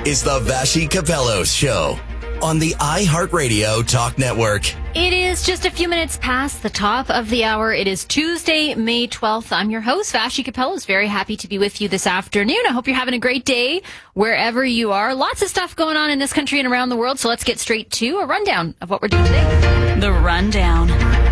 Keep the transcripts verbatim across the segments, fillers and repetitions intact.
is the Vassy Capellos Show on the iHeartRadio Talk Network. It is just a few minutes past the top of the hour. It is Tuesday, May twelfth. I'm your host, Vassy Capellos. Very happy to be with you this afternoon. I hope you're having a great day wherever you are. Lots of stuff going on in this country and around the world, so let's get straight to a rundown of what we're doing today. The Rundown.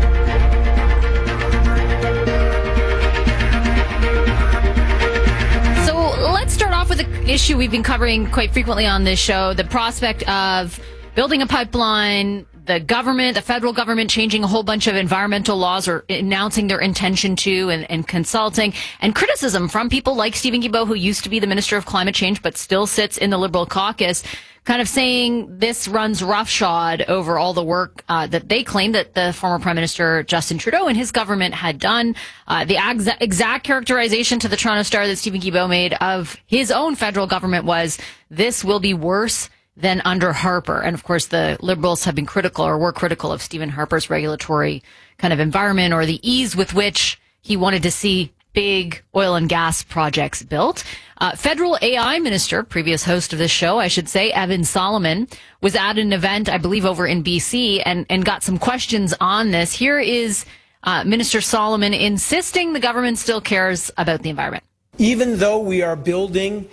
Let's start off with an issue we've been covering quite frequently on this show, the prospect of building a pipeline, the government, the federal government changing a whole bunch of environmental laws or announcing their intention to and, and consulting, and criticism from people like Steven Guilbeault, who used to be the Minister of Climate Change but still sits in the Liberal caucus, kind of saying this runs roughshod over all the work uh, that they claim that the former Prime Minister Justin Trudeau and his government had done. Uh, the exa- exact characterization to the Toronto Star that Steven Guilbeault made of his own federal government was, this will be worse than under Harper. And of course, the Liberals have been critical or were critical of Stephen Harper's regulatory kind of environment, or the ease with which he wanted to see big oil and gas projects built. Uh, Federal A I Minister, previous host of this show, I should say, Evan Solomon, was at an event, I believe, over in B C and, and got some questions on this. Here is uh, Minister Solomon insisting the government still cares about the environment. Even though we are building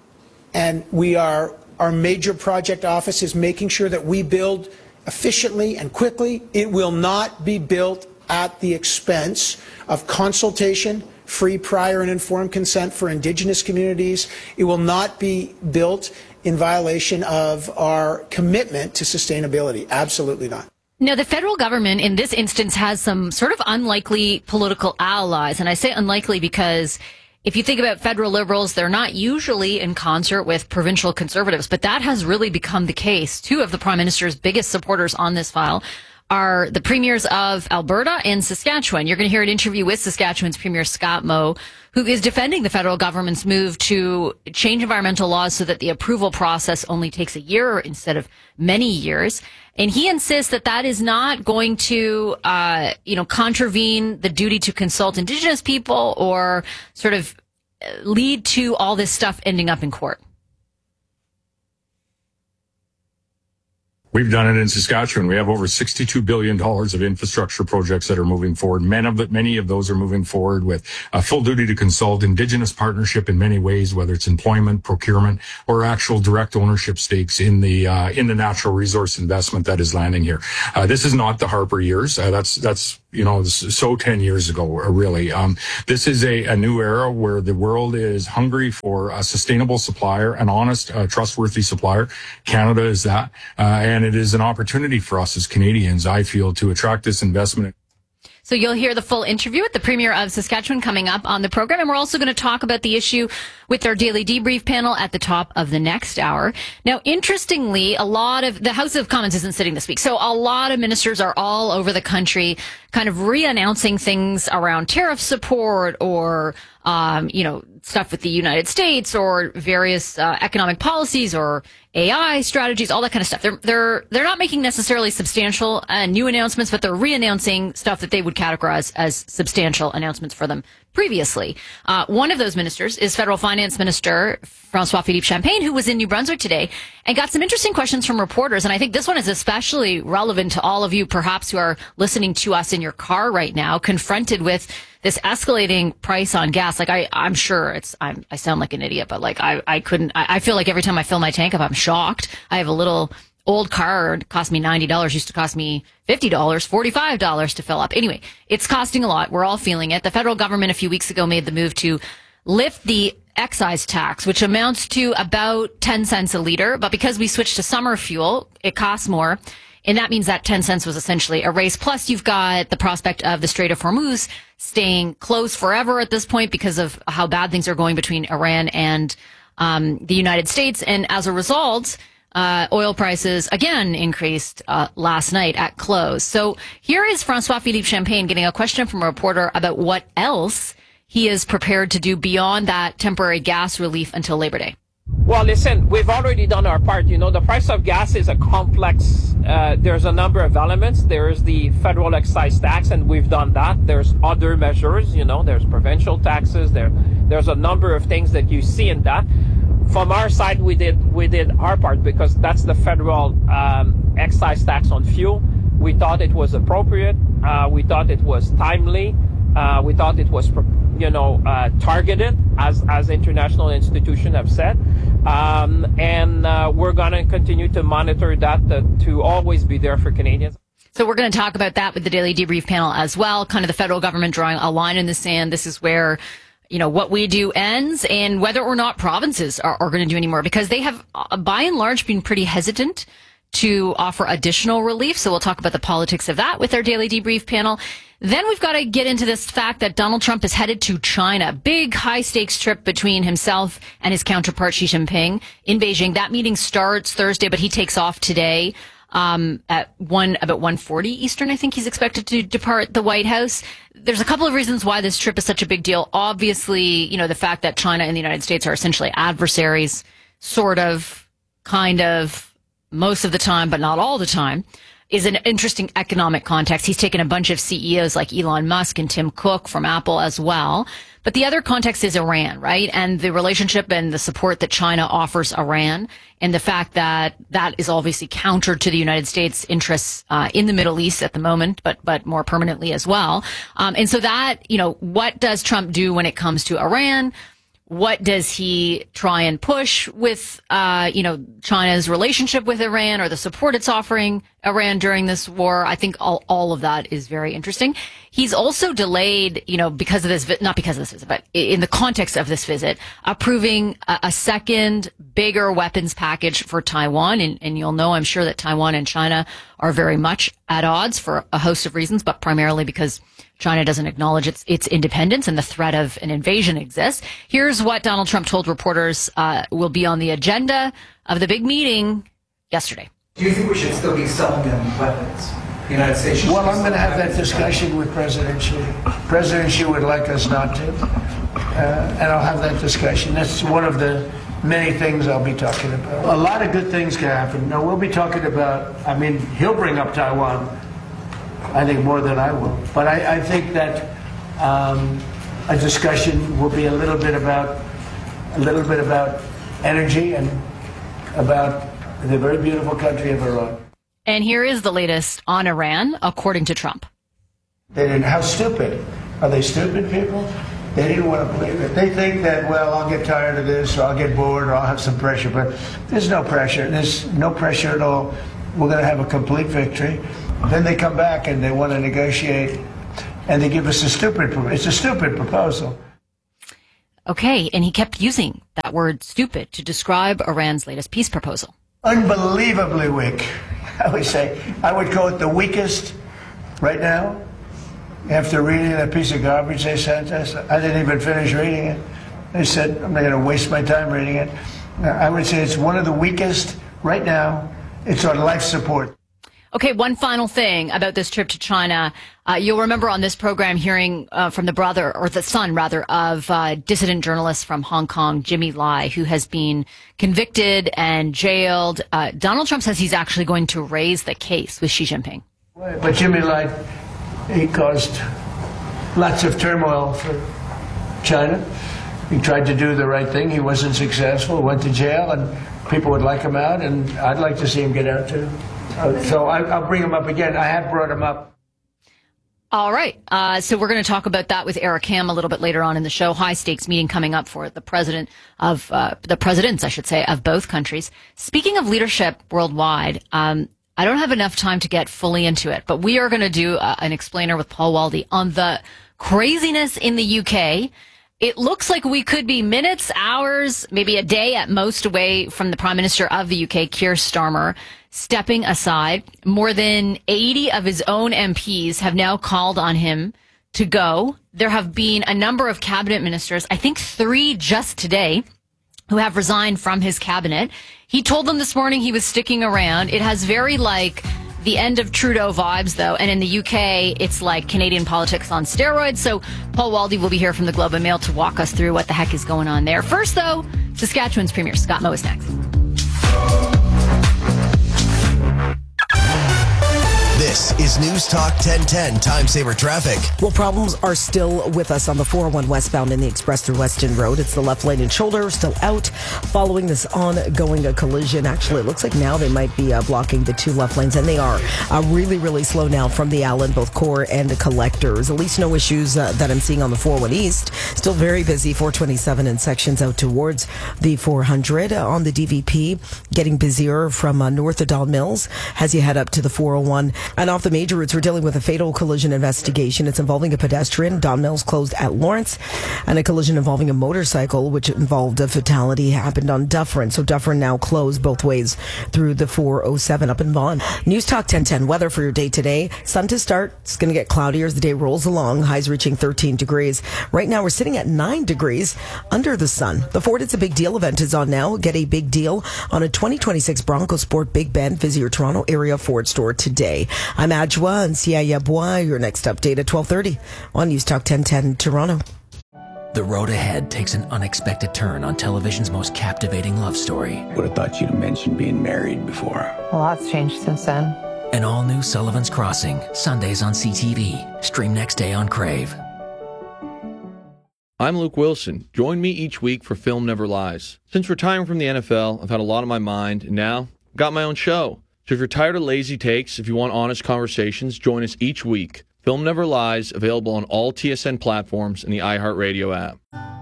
and we are, our major project office is making sure that we build efficiently and quickly, it will not be built at the expense of consultation, free, prior, and informed consent for Indigenous communities. It will not be built in violation of our commitment to sustainability. Absolutely not. Now, the federal government in this instance has some sort of unlikely political allies. And I say unlikely because if you think about federal Liberals, they're not usually in concert with provincial Conservatives, but that has really become the case. Two of the Prime Minister's biggest supporters on this file are the premiers of Alberta and Saskatchewan. You're going to hear an interview with Saskatchewan's Premier Scott Moe, who is defending the federal government's move to change environmental laws so that the approval process only takes a year instead of many years. And he insists that that is not going to, uh, you know, contravene the duty to consult Indigenous people or sort of lead to all this stuff ending up in court. We've done it in Saskatchewan. We have over sixty-two billion dollars of infrastructure projects that are moving forward. Many of, the, many of those are moving forward with a full duty to consult, Indigenous partnership in many ways, whether it's employment, procurement, or actual direct ownership stakes in the uh, in the natural resource investment that is landing here. Uh, this is not the Harper years. Uh, that's that's you know so ten years ago, really. Um, this is a, a new era where the world is hungry for a sustainable supplier, an honest, uh, trustworthy supplier. Canada is that, uh, and And it is an opportunity for us as Canadians, I feel, to attract this investment. So you'll hear the full interview with the Premier of Saskatchewan coming up on the program. And we're also going to talk about the issue with our daily debrief panel at the top of the next hour. Now, interestingly, a lot of the House of Commons isn't sitting this week. So a lot of ministers are all over the country kind of re-announcing things around tariff support or, um, you know, stuff with the United States or various uh, economic policies or A I strategies, all that kind of stuff. They're they're they're not making necessarily substantial uh, new announcements, but they're re-announcing stuff that they would categorize as substantial announcements for them previously. Uh, one of those ministers is Federal Finance Minister François-Philippe Champagne, who was in New Brunswick today and got some interesting questions from reporters. And I think this one is especially relevant to all of you, perhaps, who are listening to us in your car right now, confronted with this escalating price on gas. Like, I, I'm sure it's, I'm, I sound like an idiot, but like, I, I couldn't, I, I feel like every time I fill my tank up, I'm shocked. I have a little old car. It cost me ninety dollars, used to cost me fifty dollars, forty-five dollars to fill up. Anyway, it's costing a lot. We're all feeling it. The federal government a few weeks ago made the move to lift the excise tax, which amounts to about ten cents a liter. But because we switched to summer fuel, it costs more. And that means that ten cents was essentially erased. Plus, you've got the prospect of the Strait of Hormuz staying closed forever at this point because of how bad things are going between Iran and um, the United States. And as a result, uh, oil prices again increased uh, last night at close. So here is François-Philippe Champagne getting a question from a reporter about what else he is prepared to do beyond that temporary gas relief until Labor Day. Well, listen, we've already done our part. You know, the price of gas is a complex, uh, there's a number of elements. There's the federal excise tax, and we've done that. There's other measures, you know, there's provincial taxes. There, there's a number of things that you see in that. from our side, we did we did our part because that's the federal um, excise tax on fuel. We thought it was appropriate. Uh, we thought it was timely. Uh, we thought it was, you know, uh, targeted, as as international institutions have said. Um, and uh, we're going to continue to monitor that uh, to always be there for Canadians. So we're going to talk about that with the Daily Debrief panel as well. Kind of the federal government drawing a line in the sand. This is where, you know, what we do ends and whether or not provinces are, are going to do any more, because they have, uh, by and large, been pretty hesitant to offer additional relief. So we'll talk about the politics of that with our Daily Debrief panel. Then we've got to get into this fact that Donald Trump is headed to China. Big high stakes trip between himself and his counterpart Xi Jinping in Beijing. That meeting starts Thursday, but he takes off today. Um, at one, about one forty Eastern, I think he's expected to depart the White House. There's a couple of reasons why this trip is such a big deal. Obviously, you know, the fact that China and the United States are essentially adversaries, sort of, kind of, most of the time, but not all the time, is an interesting economic context. He's taken a bunch of C E Os like Elon Musk and Tim Cook from Apple as well. But the other context is Iran, right? And the relationship and the support that China offers Iran, and the fact that that is obviously counter to the United States' interests uh, in the Middle East at the moment, but but more permanently as well. Um, and so that, you know, what does Trump do when it comes to Iran? What does he try and push with, uh, you know, China's relationship with Iran or the support it's offering Iran during this war? I think all, all of that is very interesting. He's also delayed, you know, because of this, not because of this visit, but in the context of this visit, approving a, a second bigger weapons package for Taiwan. And, and you'll know, I'm sure, that Taiwan and China are very much at odds for a host of reasons, but primarily because China doesn't acknowledge its its independence and the threat of an invasion exists. Here's what Donald Trump told reporters uh, will be on the agenda of the big meeting yesterday. Do you think we should still be selling them weapons? The United States should. Well, I'm going to have that discussion with President Xi. President Xi would like us not to, uh, and I'll have that discussion. That's one of the many things I'll be talking about. A lot of good things can happen. Now, we'll be talking about, I mean, he'll bring up Taiwan, I think, more than I will. But I, I think that um, a discussion will be a little bit about a little bit about energy and about the very beautiful country of Iran. And here is the latest on Iran, according to Trump. They didn't. How stupid are they? Stupid people. They didn't want to believe it. They think that, well, I'll get tired of this, or I'll get bored, or I'll have some pressure. But there's no pressure. There's no pressure at all. We're going to have a complete victory. Then they come back and they want to negotiate, and they give us a stupid, it's a stupid proposal. Okay, and he kept using that word stupid to describe Iran's latest peace proposal. Unbelievably weak, I would say. I would call it the weakest right now. After reading that piece of garbage they sent us, I didn't even finish reading it. They said, I'm not going to waste my time reading it. I would say it's one of the weakest right now. It's on life support. Okay, one final thing about this trip to China. Uh, you'll remember on this program hearing uh, from the brother, or the son, rather, of uh, dissident journalist from Hong Kong, Jimmy Lai, who has been convicted and jailed. Uh, Donald Trump says he's actually going to raise the case with Xi Jinping. But Jimmy Lai, he caused lots of turmoil for China. He tried to do the right thing. He wasn't successful, went to jail, and people would like him out, and I'd like to see him get out too. So I'll bring him up again. I have brought him up. All right. Uh, so we're going to talk about that with Eric Ham a little bit later on in the show. High stakes meeting coming up for the president of, uh, the presidents, I should say, of both countries. Speaking of leadership worldwide, um, I don't have enough time to get fully into it, but we are going to do uh, an explainer with Paul Waldy on the craziness in the U K. It looks like we could be minutes, hours, maybe a day at most away from the Prime Minister of the U K, Keir Starmer, stepping aside. More than eighty of his own M Ps have now called on him to go. There have been a number of cabinet ministers, I think three just today, who have resigned from his cabinet. He told them this morning he was sticking around. It has very, like, the end of Trudeau vibes, though. And in the U K, it's like Canadian politics on steroids. So Paul Waldy will be here from the Globe and Mail to walk us through what the heck is going on there. First, though, Saskatchewan's Premier Scott Moe is next. This is News Talk ten ten Time Saver Traffic. Well, problems are still with us on the four oh one westbound in the Express through Weston Road. It's the left lane and shoulder still out following this ongoing uh, collision. Actually, it looks like now they might be uh, blocking the two left lanes, and they are uh, really, really slow now from the Allen, both core and collectors. At least no issues uh, that I'm seeing on the four oh one East. Still very busy, four twenty-seven in sections out towards the four hundred. Uh, on the D V P, getting busier from uh, north of Don Mills as you head up to the four oh one. And off the major routes, we're dealing with a fatal collision investigation. It's involving a pedestrian. Don Mills closed at Lawrence, and a collision involving a motorcycle, which involved a fatality, happened on Dufferin. So Dufferin now closed both ways through the four oh seven up in Vaughan. News Talk ten ten weather for your day today. Sun to start. It's going to get cloudier as the day rolls along. Highs reaching thirteen degrees. Right now, we're sitting at nine degrees under the sun. The Ford It's a Big Deal event is on now. Get a big deal on a twenty twenty-six Bronco Sport Big Bend. Visit your Toronto area Ford store today. I'm Adjoa and Siaya Bois. Your next update at twelve thirty on News Talk ten ten Toronto. The road ahead takes an unexpected turn on television's most captivating love story. Would have thought you'd have mentioned being married before. A lot's changed since then. An all-new Sullivan's Crossing, Sundays on C T V. Stream next day on Crave. I'm Luke Wilson. Join me each week for Film Never Lies. Since retiring from the N F L, I've had a lot on my mind, and now I've got my own show. So if you're tired of lazy takes, if you want honest conversations, join us each week. Film Never Lies, available on all T S N platforms and the iHeartRadio app.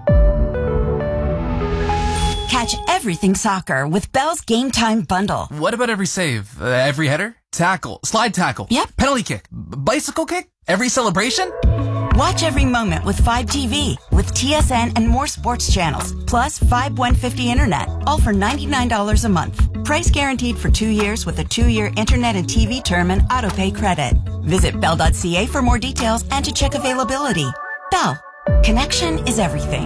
Catch everything soccer with Bell's Game Time Bundle. What about every save? Uh, every header? Tackle? Slide tackle? Yep. Penalty kick? B- bicycle kick? Every celebration? Watch every moment with Fibe T V, with T S N and more sports channels, plus Fibe one fifty Internet, all for ninety-nine dollars a month. Price guaranteed for two years with a two-year Internet and T V term and autopay credit. Visit bell dot c a for more details and to check availability. Bell. Connection is everything.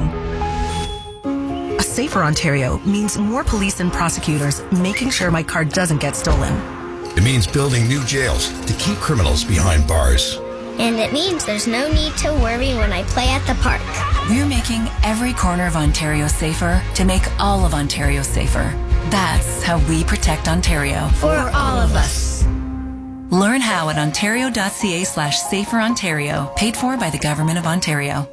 A safer Ontario means more police and prosecutors making sure my car doesn't get stolen. It means building new jails to keep criminals behind bars. And it means there's no need to worry when I play at the park. We're making every corner of Ontario safer to make all of Ontario safer. That's how we protect Ontario. For all of us. Learn how at ontario.ca slash safer Ontario. Paid for by the Government of Ontario.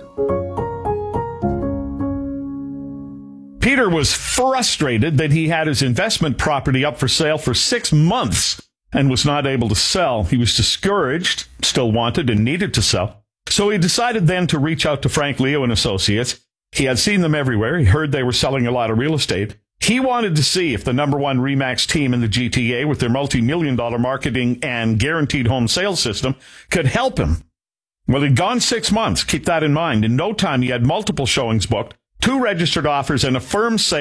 Peter was frustrated that he had his investment property up for sale for six months and was not able to sell. He was discouraged, still wanted and needed to sell. So he decided then to reach out to Frank Leo and Associates. He had seen them everywhere. He heard they were selling a lot of real estate. He wanted to see if the number one RE/MAX team in the G T A with their multi-million dollar marketing and guaranteed home sales system could help him. Well, he'd gone six months. Keep that in mind. In no time, he had multiple showings booked, two registered offers, and a firm sale.